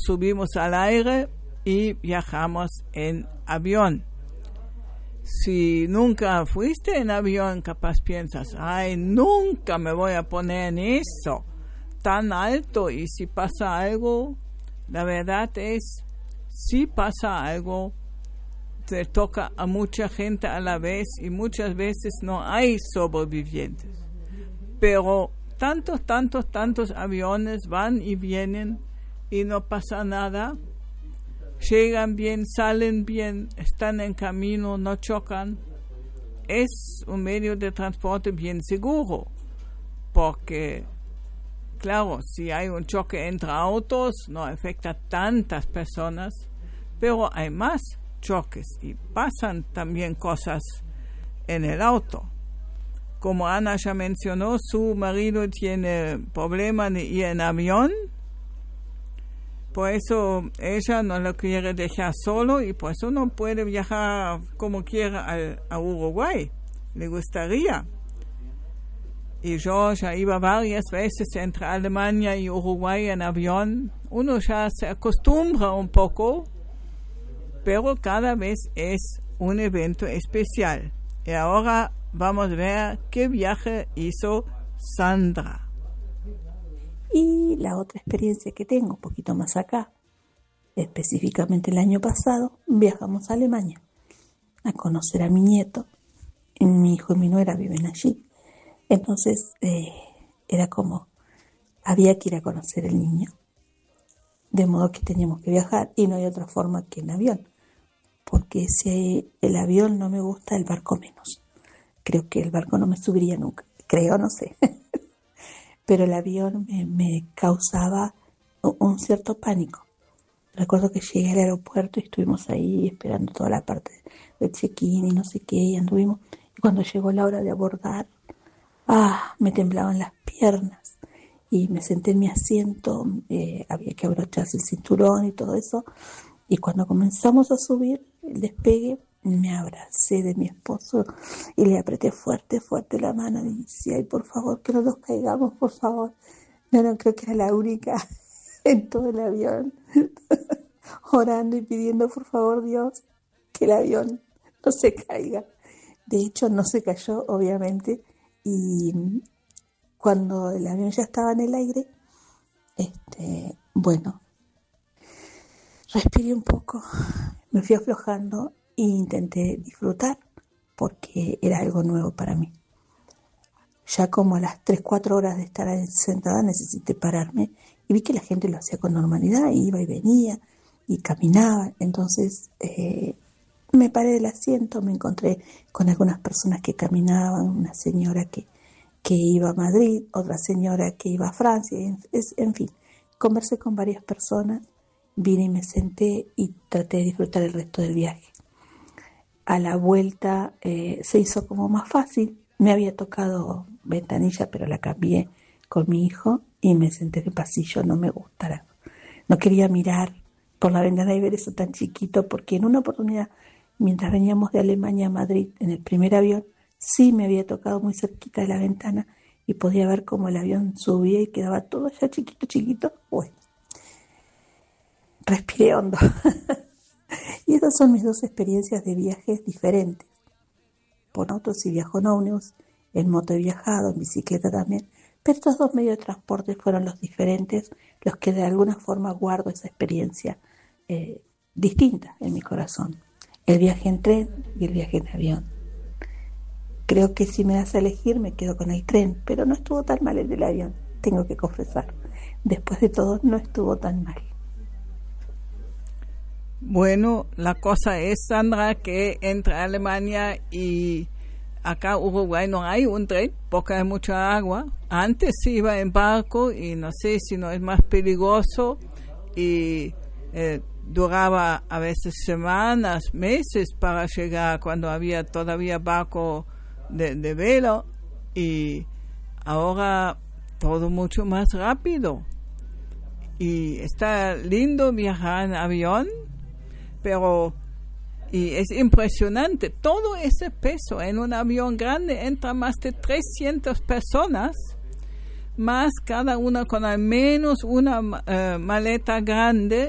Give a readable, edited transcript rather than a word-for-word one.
subimos al aire y viajamos en avión. Si nunca fuiste en avión, capaz piensas, ay, nunca me voy a poner en eso, tan alto, y si pasa algo, la verdad es, si pasa algo, te toca a mucha gente a la vez y muchas veces no hay sobrevivientes. Pero tantos aviones van y vienen y no pasa nada. Llegan bien, salen bien, están en camino, no chocan. Es un medio de transporte bien seguro, porque, claro, si hay un choque entre autos, no afecta a tantas personas, pero hay más choques y pasan también cosas en el auto. Como Ana ya mencionó, su marido tiene problemas de ir en avión. Por eso ella no lo quiere dejar solo y por eso no puede viajar como quiera a Uruguay. Le gustaría. Y yo ya iba varias veces entre Alemania y Uruguay en avión. Uno ya se acostumbra un poco, pero cada vez es un evento especial. Y ahora vamos a ver qué viaje hizo Sandra. Y la otra experiencia que tengo, un poquito más acá, específicamente el año pasado, viajamos a Alemania a conocer a mi nieto. Mi hijo y mi nuera viven allí. Entonces era como, había que ir a conocer el niño. De modo que teníamos que viajar y no hay otra forma que en avión. Porque si el avión no me gusta, el barco menos. Creo que el barco no me subiría nunca. Creo, no sé. Pero el avión me causaba un cierto pánico. Recuerdo que llegué al aeropuerto y estuvimos ahí esperando toda la parte del check-in y no sé qué, y anduvimos. Y cuando llegó la hora de abordar, me temblaban las piernas y me senté en mi asiento, había que abrocharse el cinturón y todo eso. Y cuando comenzamos a subir el despegue, me abracé de mi esposo y le apreté fuerte la mano y decía, ay, por favor, que no nos caigamos, por favor. No, creo que era la única en todo el avión, orando y pidiendo, por favor, Dios, que el avión no se caiga. De hecho, no se cayó, obviamente, y cuando el avión ya estaba en el aire, respiré un poco, me fui aflojando e intenté disfrutar porque era algo nuevo para mí. Ya como a las 3-4 horas de estar sentada necesité pararme y vi que la gente lo hacía con normalidad, iba y venía y caminaba. Entonces me paré del asiento, me encontré con algunas personas que caminaban, una señora que iba a Madrid, otra señora que iba a Francia, en fin, conversé con varias personas, vine y me senté y traté de disfrutar el resto del viaje. A la vuelta se hizo como más fácil. Me había tocado ventanilla, pero la cambié con mi hijo y me senté en el pasillo. No me gustara. No quería mirar por la ventana y ver eso tan chiquito, porque en una oportunidad, mientras veníamos de Alemania a Madrid en el primer avión, sí me había tocado muy cerquita de la ventana y podía ver cómo el avión subía y quedaba todo ya chiquito. Bueno, respiré hondo. Y esas son mis dos experiencias de viajes diferentes. Por auto sí viajo en ómnibus, en moto he viajado, en bicicleta también, pero estos dos medios de transporte fueron los diferentes, los que de alguna forma guardo esa experiencia distinta en mi corazón. El viaje en tren y el viaje en avión. Creo que si me das a elegir me quedo con el tren, pero no estuvo tan mal el del avión, tengo que confesar. Después de todo no estuvo tan mal. Bueno, la cosa es, Sandra, que entre Alemania y acá Uruguay no hay un tren porque hay mucha agua. Antes se iba en barco y no sé si no es más peligroso y duraba a veces semanas, meses para llegar cuando había todavía barco de velo, y ahora todo mucho más rápido. Y está lindo viajar en avión, pero y es impresionante, todo ese peso en un avión grande, entra más de 300 personas, más cada una con al menos una maleta grande,